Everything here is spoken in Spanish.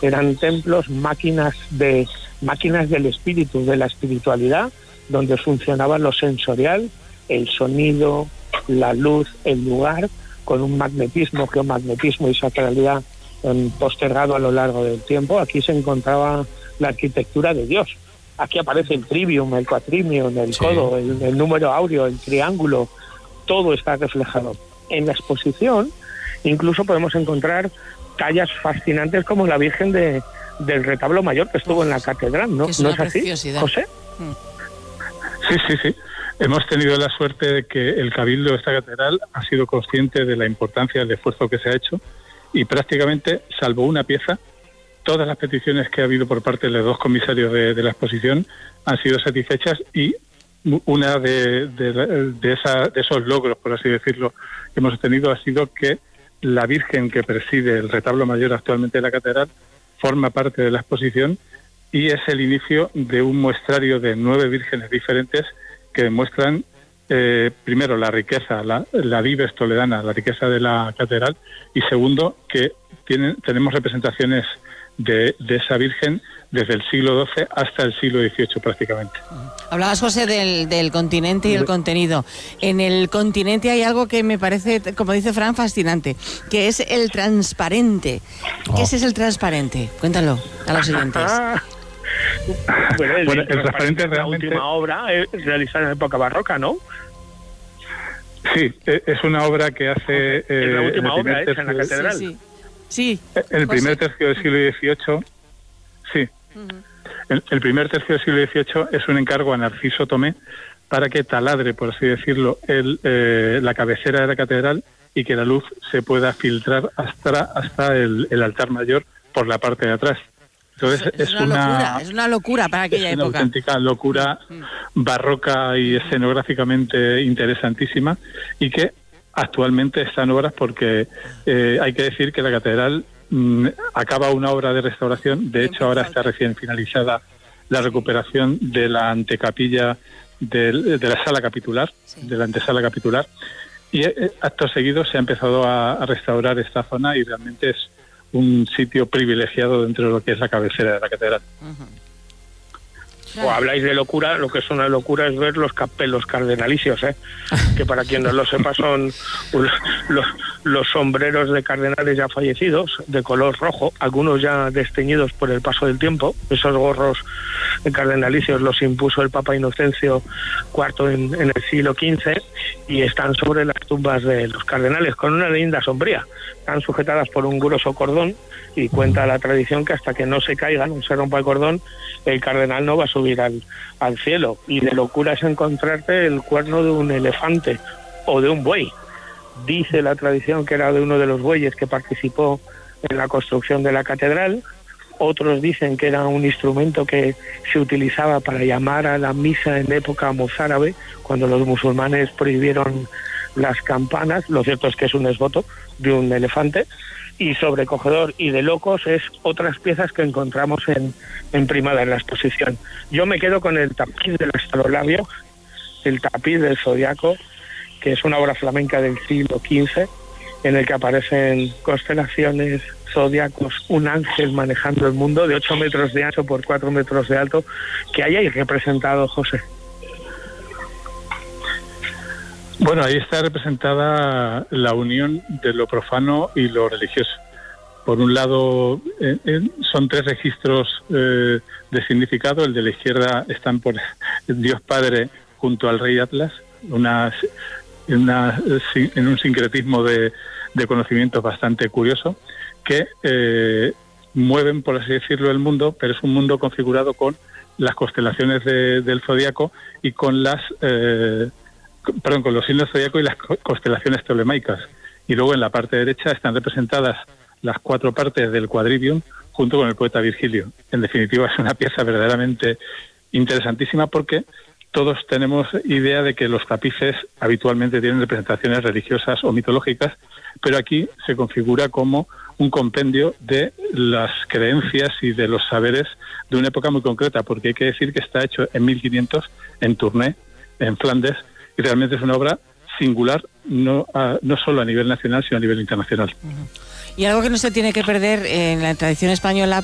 Eran templos, máquinas del espíritu, de la espiritualidad, donde funcionaba lo sensorial, el sonido, la luz, el lugar, con un magnetismo, geomagnetismo y sacralidad postergado a lo largo del tiempo. Aquí se encontraba la arquitectura de Dios. Aquí aparece el trivium, el quatrivium, el codo, el número áureo, el triángulo, todo está reflejado. En la exposición incluso podemos encontrar tallas fascinantes como la Virgen del Retablo Mayor que estuvo en la catedral, ¿no? Es ¿No una es así, preciosidad. José? Sí. Hemos tenido la suerte de que el Cabildo de esta catedral ha sido consciente de la importancia del esfuerzo que se ha hecho y prácticamente, salvo una pieza, todas las peticiones que ha habido por parte de los dos comisarios de la exposición han sido satisfechas y una de esos logros, por así decirlo, que hemos tenido ha sido que la Virgen que preside el retablo mayor actualmente de la catedral forma parte de la exposición y es el inicio de un muestrario de 9 vírgenes diferentes que demuestran primero la riqueza, la vives toledana, la riqueza de la catedral, y segundo que tenemos representaciones de esa Virgen desde el siglo XII hasta el siglo XVIII prácticamente. Hablabas, José, del continente y el contenido. En el continente hay algo que me parece, como dice Fran, fascinante, que es el transparente. ¿Qué es el transparente? Cuéntalo a los oyentes. Bueno, el transparente realmente... La última obra realizada en época barroca, ¿no? Sí, es una obra que hace... es la última obra hecha en la catedral. Sí. En el primer tercio del siglo XVIII, sí. El primer tercio del siglo XVIII es un encargo a Narciso Tomé para que taladre, por así decirlo, la cabecera de la catedral y que la luz se pueda filtrar hasta el altar mayor por la parte de atrás. Entonces es una locura para aquella época. Es una auténtica locura barroca y escenográficamente interesantísima y que actualmente está en obras porque hay que decir que la catedral acaba una obra de restauración. De hecho, ahora está recién finalizada la recuperación de la antecapilla de la sala capitular, de la antesala capitular, y acto seguido se ha empezado a restaurar esta zona y realmente es un sitio privilegiado dentro de lo que es la cabecera de la catedral. O habláis de locura, lo que es una locura es ver los capelos cardenalicios, que para quien no lo sepa son los sombreros de cardenales ya fallecidos, de color rojo, algunos ya desteñidos por el paso del tiempo. Esos gorros cardenalicios los impuso el Papa Inocencio IV en el siglo XV y están sobre las tumbas de los cardenales con una leyenda sombría. Están sujetadas por un grueso cordón y cuenta la tradición que hasta que no se caigan, no se rompa el cordón, el cardenal no va a subir al cielo. Y de locura es encontrarte el cuerno de un elefante o de un buey. Dice la tradición que era de uno de los bueyes que participó en la construcción de la catedral. Otros dicen que era un instrumento que se utilizaba para llamar a la misa en época mozárabe, cuando los musulmanes prohibieron las campanas. Lo cierto es que es un esboto de un elefante. Y sobrecogedor y de locos es otras piezas que encontramos en primada en la exposición. Yo me quedo con el tapiz del astrolabio, el tapiz del zodiaco, que es una obra flamenca del siglo XV, en el que aparecen constelaciones, zodiacos, un ángel manejando el mundo de 8 metros de ancho por 4 metros de alto, que hay representado, José. Bueno, ahí está representada la unión de lo profano y lo religioso. Por un lado, son 3 registros de significado. El de la izquierda están por Dios Padre junto al Rey Atlas, en un sincretismo de conocimientos bastante curioso, que mueven, por así decirlo, el mundo, pero es un mundo configurado con las constelaciones del zodiaco y con con los signos zodiaco y las constelaciones tolemaicas. Y luego en la parte derecha están representadas las 4 partes del quadrivium junto con el poeta Virgilio. En definitiva, es una pieza verdaderamente interesantísima porque todos tenemos idea de que los tapices habitualmente tienen representaciones religiosas o mitológicas, pero aquí se configura como un compendio de las creencias y de los saberes de una época muy concreta, porque hay que decir que está hecho en 1500 en Tournai, en Flandes, y realmente es una obra singular, no solo a nivel nacional, sino a nivel internacional. Y algo que no se tiene que perder en la tradición española